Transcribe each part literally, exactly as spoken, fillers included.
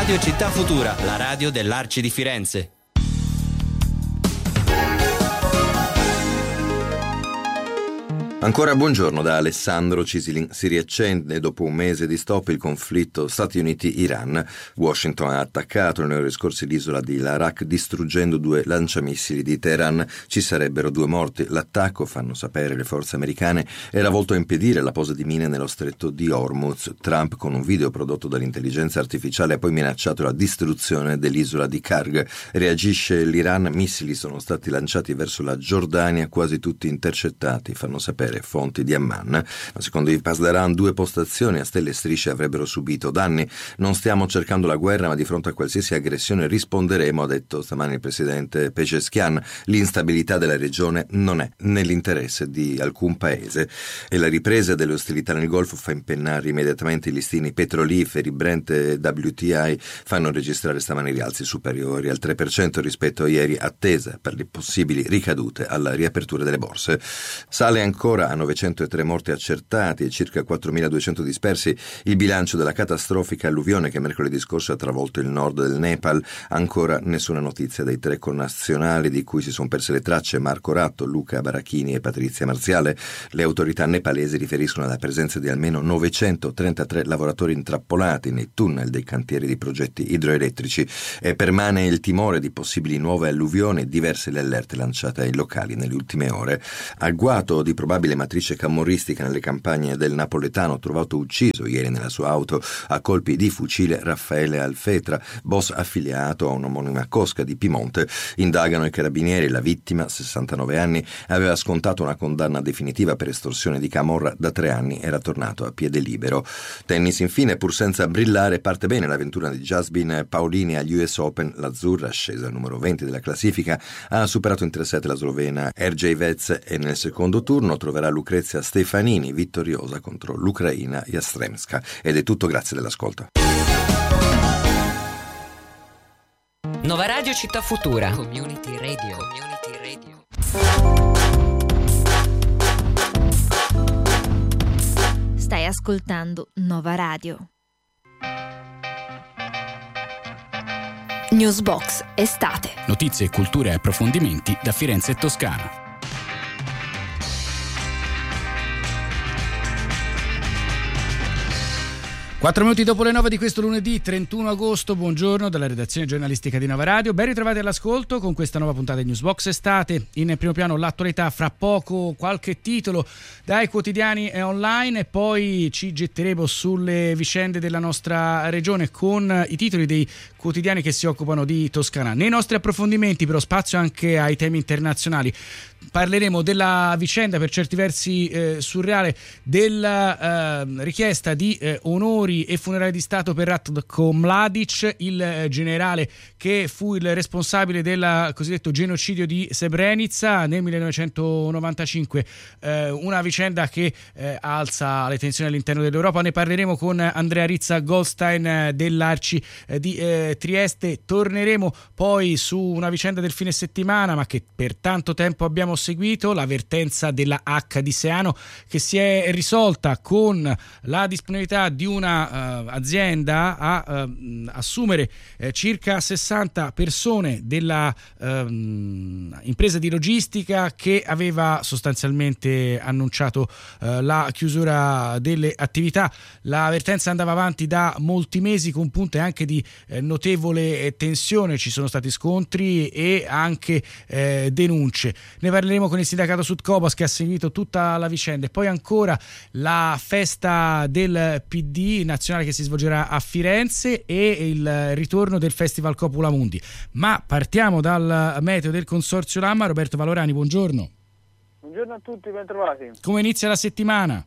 Radio Città Futura, la radio dell'Arci di Firenze. Ancora buongiorno da Alessandro Cisilin. Si riaccende dopo un mese di stop il conflitto Stati Uniti-Iran. Washington ha attaccato nelle ore scorse l'isola di Larak distruggendo due lanciamissili di Teheran. Ci sarebbero due morti. L'attacco, fanno sapere le forze americane, era volto a impedire la posa di mine nello stretto di Hormuz. Trump, con un video prodotto dall'intelligenza artificiale, ha poi minacciato la distruzione dell'isola di Karg. Reagisce l'Iran. Missili sono stati lanciati verso la Giordania, quasi tutti intercettati, fanno sapere fonti di Amman. Ma secondo i Pasdaran due postazioni a stelle e strisce avrebbero subito danni. Non stiamo cercando la guerra, ma di fronte a qualsiasi aggressione risponderemo, ha detto stamani il presidente Pezeshkian. L'instabilità della regione non è nell'interesse di alcun paese e la ripresa delle ostilità nel Golfo fa impennare immediatamente i listini petroliferi. Brent e W T I fanno registrare stamani rialzi superiori al tre per cento rispetto a ieri, attesa per le possibili ricadute alla riapertura delle borse. Sale ancora a novecentotre morti accertati e circa quattromiladuecento dispersi il bilancio della catastrofica alluvione che mercoledì scorso ha travolto il nord del Nepal. Ancora nessuna notizia dei tre connazionali di cui si sono perse le tracce: Marco Ratto, Luca Barachini e Patrizia Marziale. Le autorità nepalesi riferiscono alla presenza di almeno novecentotrentatré lavoratori intrappolati nei tunnel dei cantieri di progetti idroelettrici e permane il timore di possibili nuove alluvioni e diverse le allerte lanciate ai locali nelle ultime ore. Agguato di probabile matrice camorristica nelle campagne del napoletano, trovato ucciso ieri nella sua auto a colpi di fucile Raffaele Alfetra, boss affiliato a un'omonima cosca di Piemonte. Indagano i carabinieri. La vittima, sessantanove anni, aveva scontato una condanna definitiva per estorsione di camorra. Da tre anni era tornato a piede libero. Tennis infine, pur senza brillare, parte bene l'avventura di Jasmine Paolini agli U S Open. L'azzurra, scesa al numero venti della classifica, ha superato in tre set la slovena Erjej Vec e nel secondo turno troverà Lucrezia Stefanini vittoriosa contro l'Ucraina Jastremska. Ed è tutto, grazie dell'ascolto. Nova Radio Città Futura. Community Radio. Community Radio. Stai ascoltando Nova Radio. Newsbox estate. Notizie, cultura e approfondimenti da Firenze e Toscana. Quattro minuti dopo le nove di questo lunedì trentuno agosto, buongiorno dalla redazione giornalistica di Nova Radio. Ben ritrovati all'ascolto con questa nuova puntata di Newsbox Estate. In primo piano l'attualità, fra poco qualche titolo dai quotidiani e online e poi ci getteremo sulle vicende della nostra regione con i titoli dei quotidiani che si occupano di Toscana. Nei nostri approfondimenti però spazio anche ai temi internazionali. Parleremo della vicenda per certi versi eh, surreale della eh, richiesta di eh, onori e funerali di Stato per Ratko Mladic, il eh, generale che fu il responsabile del cosiddetto genocidio di Srebrenica nel millenovecentonovantacinque, eh, una vicenda che eh, alza le tensioni all'interno dell'Europa. Ne parleremo con Andrea Rizza Goldstein eh, dell'Arci eh, di eh, Trieste. Torneremo poi su una vicenda del fine settimana ma che per tanto tempo abbiamo seguito, l'avvertenza della H di Seano che si è risolta con la disponibilità di una uh, azienda a uh, assumere eh, circa sessanta persone della uh, impresa di logistica che aveva sostanzialmente annunciato uh, la chiusura delle attività. L'avvertenza andava avanti da molti mesi con punte anche di eh, notevole tensione, ci sono stati scontri e anche eh, denunce. Ne parleremo con il sindacato Sudcobas che ha seguito tutta la vicenda e poi ancora la festa del P D nazionale che si svolgerà a Firenze e il ritorno del Festival Copula Mundi. Ma partiamo dal meteo del Consorzio Lamma. Roberto Valorani, buongiorno. Buongiorno a tutti, ben trovati. Come inizia la settimana?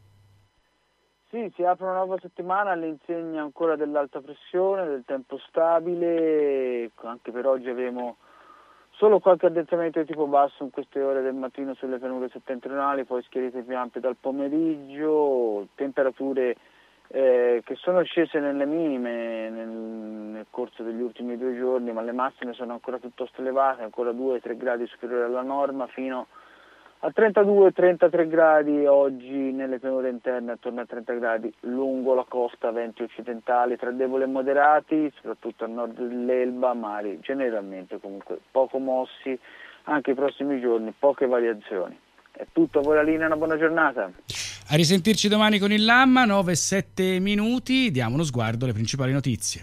Sì, si apre una nuova settimana all'insegna ancora dell'alta pressione, del tempo stabile. Anche per oggi avremo solo qualche addensamento di tipo basso in queste ore del mattino sulle pianure settentrionali, poi schiarite più ampie dal pomeriggio, temperature eh, che sono scese nelle minime nel, nel corso degli ultimi due giorni, ma le massime sono ancora piuttosto elevate, ancora due tre gradi superiori alla norma, fino a trentadue trentatré gradi oggi nelle pianure interne, attorno a trenta gradi lungo la costa, venti occidentali tra deboli e moderati, soprattutto a nord dell'Elba, mari generalmente comunque poco mossi, anche i prossimi giorni poche variazioni. È tutto, a voi la linea, una buona giornata. A risentirci domani con il Lamma, nove e sette minuti, diamo uno sguardo alle principali notizie.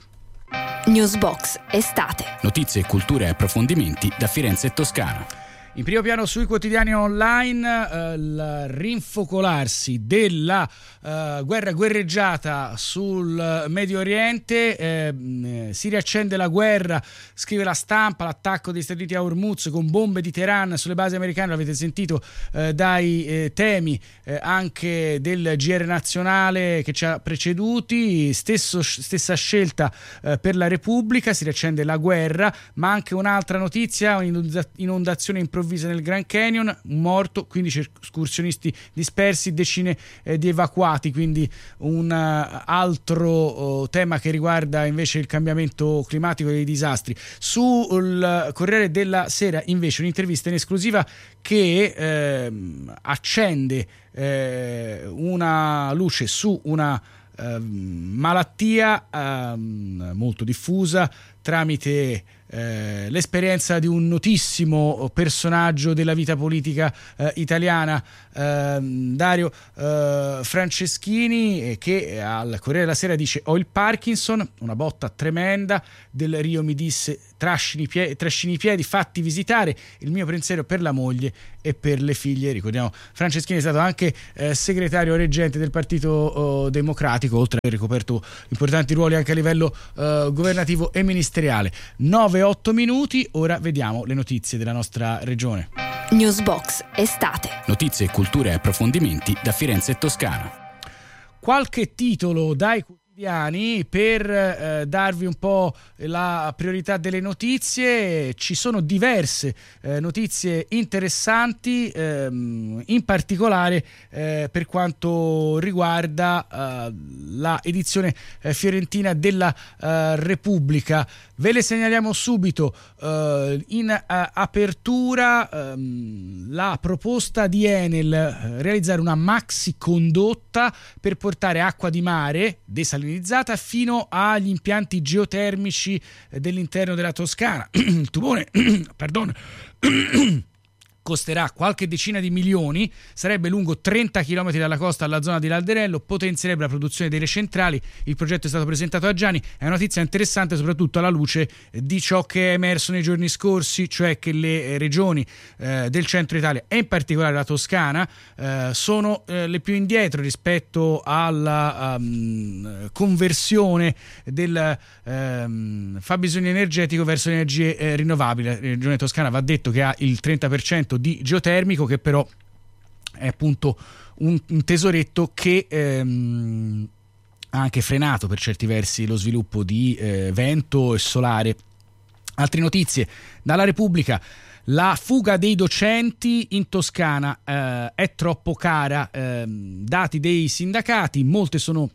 Newsbox estate. Notizie, cultura e approfondimenti da Firenze e Toscana. In primo piano sui quotidiani online eh, il rinfocolarsi della eh, guerra guerreggiata sul Medio Oriente, eh, si riaccende la guerra, scrive La Stampa, l'attacco degli Stati Uniti a Hormuz con bombe di Teheran sulle basi americane, l'avete sentito eh, dai eh, temi eh, anche del G R nazionale che ci ha preceduti, stesso, stessa scelta eh, per la Repubblica, si riaccende la guerra, ma anche un'altra notizia, un'inondazione improvvisa nel Grand Canyon, un morto, quindici escursionisti dispersi, decine eh, di evacuati, quindi un uh, altro uh, tema che riguarda invece il cambiamento climatico e i disastri. Sul Corriere della Sera invece un'intervista in esclusiva che eh, accende eh, una luce su una eh, malattia eh, molto diffusa tramite Eh, l'esperienza di un notissimo personaggio della vita politica eh, italiana, eh, Dario eh, Franceschini, eh, che al Corriere della Sera dice: ho il Parkinson, una botta tremenda, Del Rio mi disse trascini i piedi, trascini i piedi, fatti visitare, il mio pensiero per la moglie e per le figlie. Ricordiamo, Franceschini è stato anche eh, segretario reggente del Partito oh, Democratico, oltre a aver ricoperto importanti ruoli anche a livello eh, governativo e ministeriale. nove e otto minuti, ora vediamo le notizie della nostra regione. Newsbox estate. Notizie, cultura e approfondimenti da Firenze e Toscana. Qualche titolo dai quotidiani per eh, darvi un po' la priorità delle notizie. Ci sono diverse eh, notizie interessanti, ehm, in particolare eh, per quanto riguarda eh, la edizione eh, fiorentina della eh, Repubblica. Ve le segnaliamo subito. Uh, in uh, apertura um, la proposta di Enel uh, realizzare una maxi condotta per portare acqua di mare desalinizzata fino agli impianti geotermici uh, dell'interno della Toscana. Il tubone pardon costerà qualche decina di milioni, sarebbe lungo trenta chilometri dalla costa alla zona di L'Alderello, potenzierebbe la produzione delle centrali. Il progetto è stato presentato a Gianni, è una notizia interessante soprattutto alla luce di ciò che è emerso nei giorni scorsi, cioè che le regioni eh, del centro Italia e in particolare la Toscana eh, sono eh, le più indietro rispetto alla um, conversione del um, fabbisogno energetico verso le energie eh, rinnovabili. La regione toscana, va detto, che ha il trenta per cento di geotermico, che però è appunto un, un tesoretto che ehm, ha anche frenato per certi versi lo sviluppo di eh, vento e solare. Altre notizie dalla Repubblica: la fuga dei docenti in Toscana eh, è troppo cara, eh, dati dei sindacati, molte sono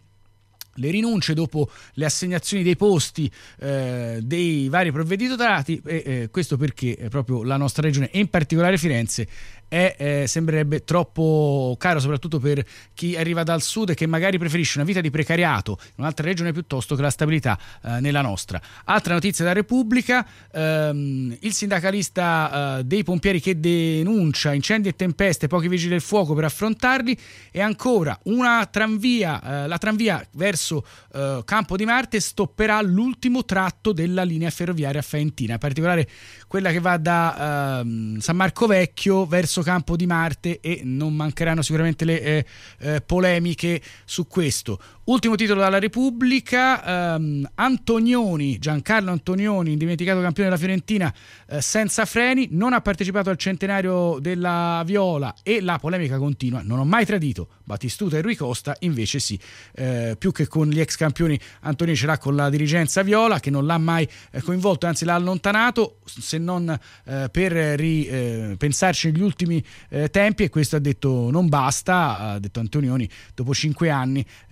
le rinunce dopo le assegnazioni dei posti eh, dei vari provveditorati, e eh, questo perché eh, proprio la nostra regione e in particolare Firenze è, eh, sembrerebbe troppo caro, soprattutto per chi arriva dal sud e che magari preferisce una vita di precariato in un'altra regione piuttosto che la stabilità eh, nella nostra. Altra notizia da Repubblica: ehm, il sindacalista eh, dei pompieri che denuncia incendi e tempeste, pochi vigili del fuoco per affrontarli, e ancora una tranvia, eh, la tranvia verso eh, Campo di Marte stopperà l'ultimo tratto della linea ferroviaria faentina, in particolare quella che va da eh, San Marco Vecchio verso Campo di Marte, e non mancheranno sicuramente le eh, eh, polemiche su questo. Ultimo titolo dalla Repubblica: ehm, Antonioni, Giancarlo Antonioni, indimenticato campione della Fiorentina, eh, senza freni, non ha partecipato al centenario della Viola e la polemica continua. Non ho mai tradito Battistuta e Rui Costa, invece sì, eh, più che con gli ex campioni Antonioni ce l'ha con la dirigenza viola, che non l'ha mai eh, coinvolto, anzi l'ha allontanato, se non eh, per ripensarci eh, negli ultimi eh, tempi, e questo ha detto non basta, ha detto Antonioni, dopo cinque anni eh,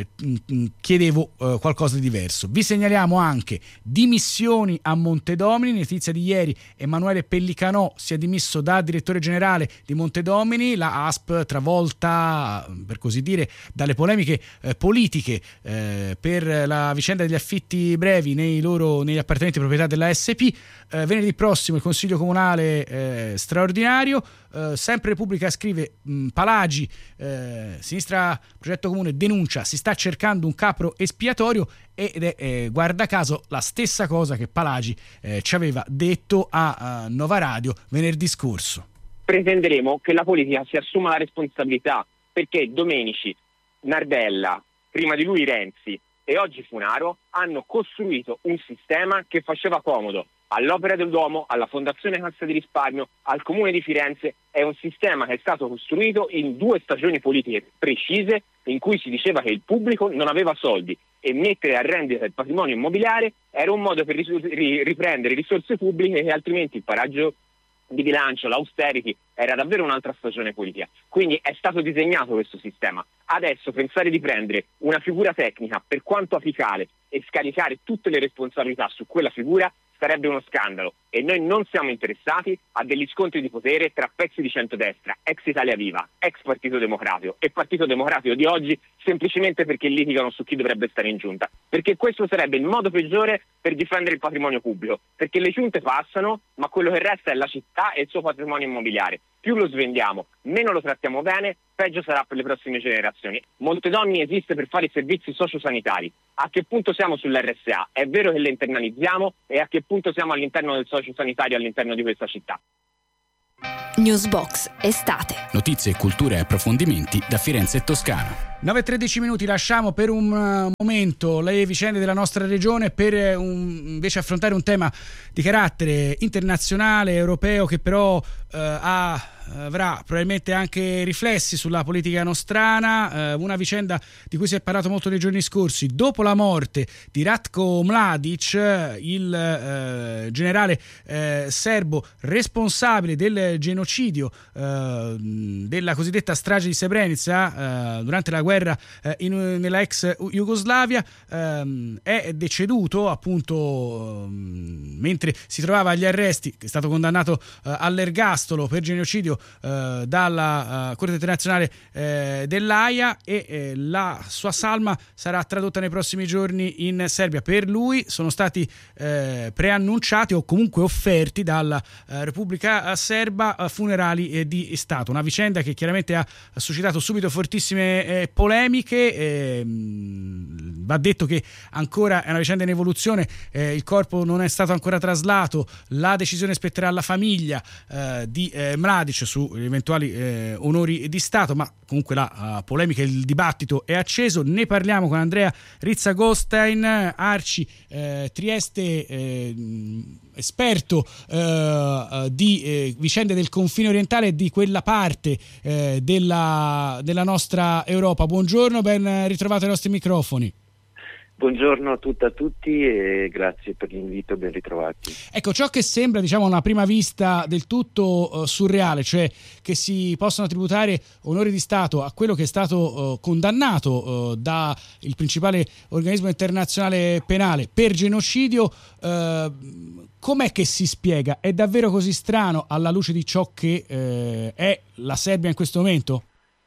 chiedevo eh, qualcosa di diverso. Vi segnaliamo anche dimissioni a Montedomini, notizia di ieri: Emanuele Pellicanò si è dimesso da direttore generale di Montedomini, la A S P travolta, per così dire, dalle polemiche eh, politiche eh, per la vicenda degli affitti brevi nei loro, negli appartamenti proprietà della S P. Eh, venerdì prossimo il Consiglio Comunale eh, straordinario. Eh, sempre Repubblica scrive mh, Palagi, eh, Sinistra Progetto Comune denuncia, si sta cercando un capro espiatorio, ed è eh, guarda caso la stessa cosa che Palagi eh, ci aveva detto a, a Nova Radio venerdì scorso. Pretenderemo che la politica si assuma la responsabilità, perché Domenici, Nardella, prima di lui Renzi e oggi Funaro hanno costruito un sistema che faceva comodo all'Opera del Duomo, alla Fondazione Cassa di Risparmio, al Comune di Firenze. È un sistema che è stato costruito in due stagioni politiche precise, in cui si diceva che il pubblico non aveva soldi e mettere a rendita il patrimonio immobiliare era un modo per riprendere risorse pubbliche, che altrimenti il paraggio di bilancio, l'austerity, era davvero un'altra stagione politica. Quindi è stato disegnato questo sistema. Adesso pensare di prendere una figura tecnica, per quanto apicale, e scaricare tutte le responsabilità su quella figura sarebbe uno scandalo, e noi non siamo interessati a degli scontri di potere tra pezzi di centrodestra, ex Italia Viva, ex Partito Democratico e Partito Democratico di oggi, semplicemente perché litigano su chi dovrebbe stare in giunta, perché questo sarebbe il modo peggiore per difendere il patrimonio pubblico, perché le giunte passano, ma quello che resta è la città e il suo patrimonio immobiliare. Più lo svendiamo, meno lo trattiamo bene, peggio sarà per le prossime generazioni. Montedomini esiste per fare i servizi sociosanitari. A che punto siamo sull'R S A? È vero che le internalizziamo, e a che punto siamo all'interno del sociosanitario all'interno di questa città? Newsbox estate. Notizie, cultura e approfondimenti da Firenze e Toscana. nove e tredici minuti, lasciamo per un uh, momento le vicende della nostra regione per un, invece affrontare un tema di carattere internazionale, europeo, che però uh, ha, avrà probabilmente anche riflessi sulla politica nostrana. Uh, una vicenda di cui si è parlato molto nei giorni scorsi: dopo la morte di Ratko Mladic, il uh, generale uh, serbo responsabile del genocidio uh, della cosiddetta strage di Srebrenica uh, durante la guerra eh, in, nella ex Jugoslavia, ehm, è deceduto appunto ehm, mentre si trovava agli arresti. È stato condannato eh, all'ergastolo per genocidio eh, dalla eh, Corte internazionale eh, dell'Aia, e eh, la sua salma sarà tradotta nei prossimi giorni in Serbia. Per lui sono stati eh, preannunciati o comunque offerti dalla eh, Repubblica Serba eh, funerali eh, di Stato. Una vicenda che chiaramente ha suscitato subito fortissime eh, polemiche. Eh, va detto che ancora è una vicenda in evoluzione, eh, il corpo non è stato ancora traslato, la decisione spetterà alla famiglia eh, di eh, Mladic su eventuali eh, onori di Stato, ma comunque la uh, polemica e il dibattito è acceso. Ne parliamo con Andrea Rizza-Gostein, Arci eh, Trieste, eh, esperto eh, di eh, vicende del confine orientale e di quella parte eh, della, della nostra Europa. Buongiorno, ben ritrovato ai nostri microfoni. Buongiorno a tutte e a tutti e grazie per l'invito, ben ritrovati. Ecco, ciò che sembra, diciamo, a una prima vista del tutto uh, surreale, cioè che si possano tributare onori di Stato a quello che è stato uh, condannato uh, da il principale organismo internazionale penale per genocidio, uh, com'è che si spiega? È davvero così strano alla luce di ciò che uh, è la Serbia in questo momento?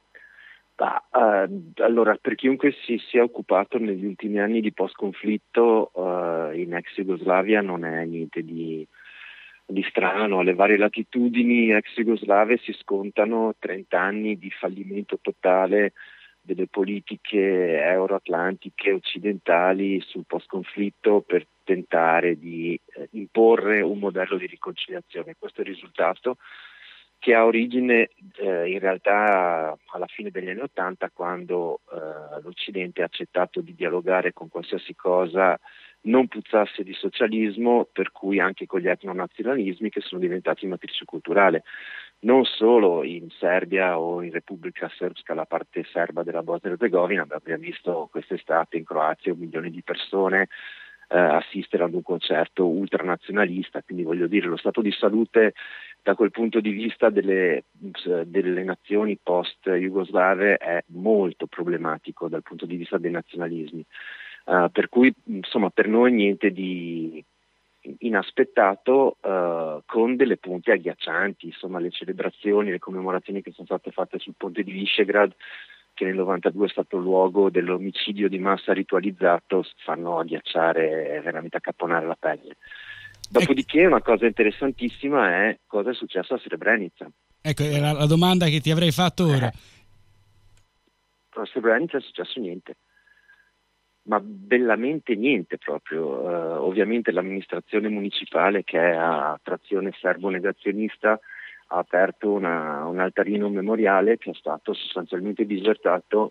Ah, uh, allora, per chiunque si sia occupato negli ultimi anni di post-conflitto uh, in ex Jugoslavia non è niente di, di strano. Alle varie latitudini ex jugoslave si scontano trenta anni di fallimento totale delle politiche euroatlantiche occidentali sul post-conflitto per tentare di eh, imporre un modello di riconciliazione. Questo è il risultato, che ha origine eh, in realtà alla fine degli anni Ottanta, quando eh, l'Occidente ha accettato di dialogare con qualsiasi cosa non puzzasse di socialismo, per cui anche con gli etnonazionalismi che sono diventati matrice culturale, non solo in Serbia o in Repubblica Srpska, la parte serba della Bosnia e Erzegovina. Abbiamo visto quest'estate in Croazia un milione di persone eh, assistere ad un concerto ultranazionalista. Quindi voglio dire, lo stato di salute da quel punto di vista delle, delle nazioni post-jugoslave è molto problematico dal punto di vista dei nazionalismi, uh, per cui insomma per noi niente di inaspettato, uh, con delle punte agghiaccianti, insomma le celebrazioni, le commemorazioni che sono state fatte sul ponte di Visegrad, che nel novantadue è stato luogo dell'omicidio di massa ritualizzato, fanno agghiacciare, veramente accapponare la pelle. Dopodiché una cosa interessantissima è cosa è successo a Srebrenica. Ecco, era la domanda che ti avrei fatto ora. Eh, a Srebrenica è successo niente, ma bellamente niente proprio. Uh, ovviamente l'amministrazione municipale, che è a trazione serbo-negazionista, ha aperto una, un altarino memoriale che è stato sostanzialmente disertato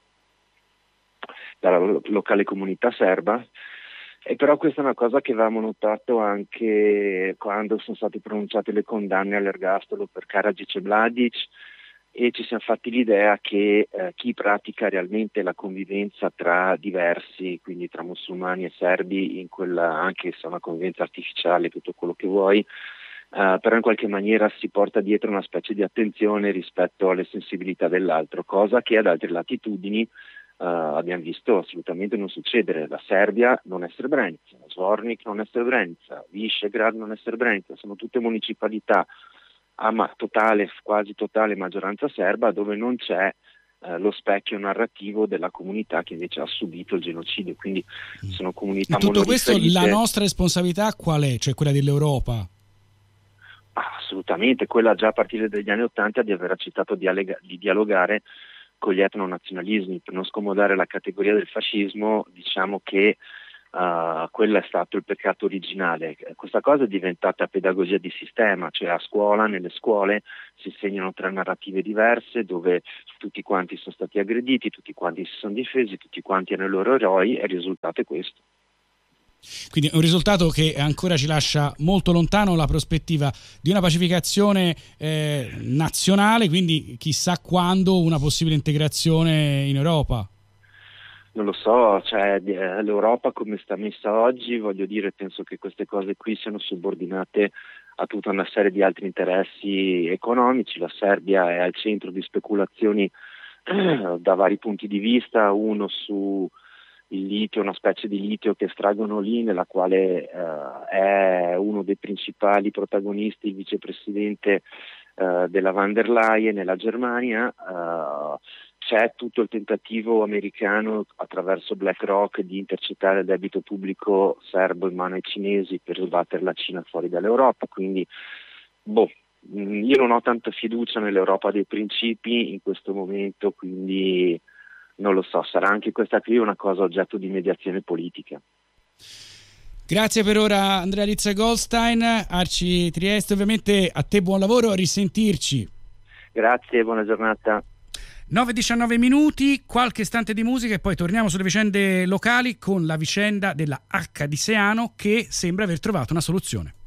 dalla locale comunità serba. E però questa è una cosa che avevamo notato anche quando sono state pronunciate le condanne all'ergastolo per Karadzic e Mladic, e ci siamo fatti l'idea che eh, chi pratica realmente la convivenza tra diversi, quindi tra musulmani e serbi, in quella, anche se è una convivenza artificiale, tutto quello che vuoi, eh, però in qualche maniera si porta dietro una specie di attenzione rispetto alle sensibilità dell'altro, cosa che ad altre latitudini Uh, abbiamo visto assolutamente non succedere. La Serbia non è Srebrenica, Zvornik non è Srebrenica, Visegrad non è Srebrenica, sono tutte municipalità a ma totale, quasi totale maggioranza serba, dove non c'è uh, lo specchio narrativo della comunità che invece ha subito il genocidio, quindi sono comunità. In tutto questo la nostra responsabilità qual è? Cioè quella dell'Europa? Ah, assolutamente, quella già a partire dagli anni Ottanta di aver accettato di, allega- di dialogare con gli etnonazionalismi. Per non scomodare la categoria del fascismo, diciamo che uh, quello è stato il peccato originale. Questa cosa è diventata pedagogia di sistema, cioè a scuola, nelle scuole si insegnano tre narrative diverse dove tutti quanti sono stati aggrediti, tutti quanti si sono difesi, tutti quanti erano i loro eroi, e il risultato è questo. Quindi è un risultato che ancora ci lascia molto lontano la prospettiva di una pacificazione eh, nazionale, quindi chissà quando una possibile integrazione in Europa. Non lo so, cioè l'Europa come sta messa oggi, voglio dire, penso che queste cose qui siano subordinate a tutta una serie di altri interessi economici. La Serbia è al centro di speculazioni eh, da vari punti di vista, uno su il litio, una specie di litio che estraggono lì, nella quale uh, è uno dei principali protagonisti, il vicepresidente uh, della van der Leyen nella Germania. Uh, c'è tutto il tentativo americano attraverso BlackRock di intercettare il debito pubblico serbo in mano ai cinesi per sbattere la Cina fuori dall'Europa, quindi boh, io non ho tanta fiducia nell'Europa dei principi in questo momento, quindi non lo so, sarà anche questa qui una cosa oggetto di mediazione politica. Grazie per ora Andrea Rizza Goldstein, Arci Trieste, ovviamente a te buon lavoro, a risentirci. Grazie, buona giornata. nove e diciannove minuti, qualche istante di musica e poi torniamo sulle vicende locali con la vicenda della H di Seano che sembra aver trovato una soluzione.